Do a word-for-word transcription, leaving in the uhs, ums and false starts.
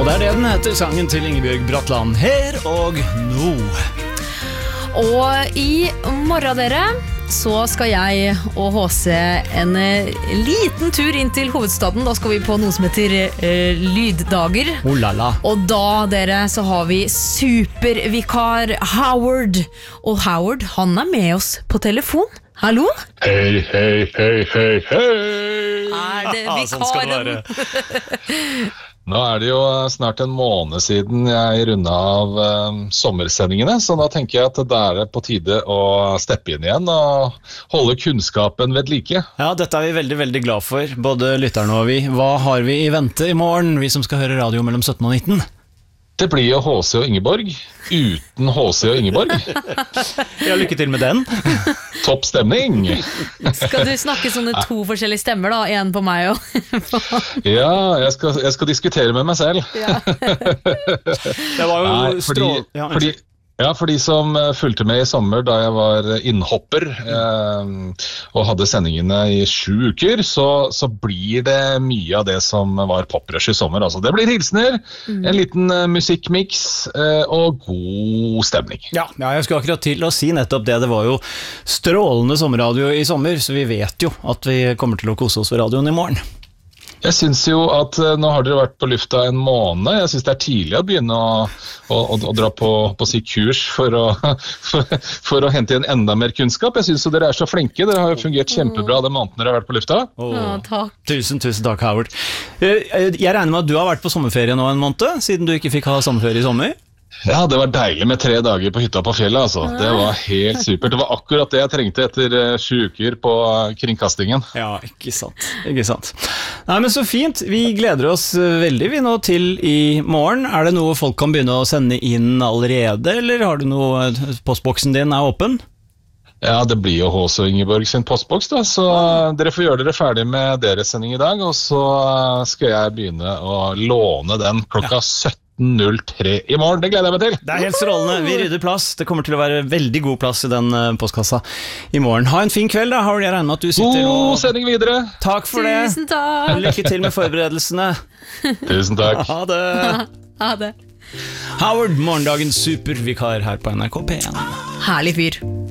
Og det er det den heter, sangen til Ingebjørg Bratland. Her og nå. Og i morgen, dere, så skal jeg og H C en liten tur inn til hovedstaden. Da skal vi på noe som heter uh, Lyddager. Oh la la. Og da, dere, så har vi supervikar Howard. Og Howard, han er med oss på telefon. Hallo? Hei, hei, hei, hei, hei. Er det Ja, sånn skal det vikaren? være. Nå er det jo snart en måned siden jeg rundet av eh, sommersendingene, så da tenker jeg at det er på tide å steppe inn igjen og holde kunnskapen ved like. Ja, dette er vi veldig, veldig glad for, både lytterne og vi. Hva har vi i vente i morgen, vi som skal høre radio mellom sytten og nitten? Det blir jo H C og Ingeborg, uten H C og Ingeborg. Ja, lykke til med den. Topp stemning. Skal du snakke sånne to forskjellige stemmer da? En på meg og Ja, jeg skal, jeg skal diskutere med meg selv. ja. Det var jo Nei, fordi, strål... Ja, fordi, ja, for de som eh, fulgte med i sommer da jeg var innhopper eh, og hadde sendingene i sju uker, så, så blir det mye av det som var poprush i sommer. Altså, det blir hilsener, mm. en liten eh, musikkmix eh, og god stemning. Ja, ja, jeg skulle akkurat til å si nettopp det. Det var jo strålende sommerradio i sommer, så vi vet jo at vi kommer til å kose oss ved radioen i morgen. Jeg synes jo at uh, nå har dere vært på lufta en måned. Jeg synes det er tidlig å begynne å, å, å, å dra på, på si kurs for å, for, for å hente inn enda mer kunnskap. Jeg synes jo dere er så flinke. Dere har jo fungert kjempebra den måneden dere har vært på lufta. Oh. Ja, takk. Tusen, tusen takk, Howard. Jeg regner med at du har vært på sommerferie nå en måned, siden du ikke fikk ha sommerferie i sommer. Ja, det var deilig med tre dager på hytta på fjellet, altså. Det var helt supert. Det var akkurat det jeg trengte etter uh, sju uker på uh, kringkastingen. Ja, ikke sant, ikke sant. Nei, men så fint. Vi gleder oss veldig vi nå til i morgen. Er det noe folk kan begynne å sende inn allerede, eller har du noe, postboksen din er åpen? Ja, det blir jo H C og Ingeborg sin postboks da, så uh, dere får gjøre dere ferdig med deres sending i dag, og så uh, skal jeg begynne å låne den klokka sytten null tre i morgen. Det gleder jeg meg til. Det er helt strålende. Vi rydder plass. Det kommer til å være veldig god plass i den postkassa i morgen. Ha en fin kveld da, Howard. Jeg regner med at du sitter og... God sending videre. Takk for det. Tusen takk. Lykke til med forberedelsene. Tusen takk. Ha det. Ha det. Howard, morgendagens supervikar her på N R K P en. Herlig fyr.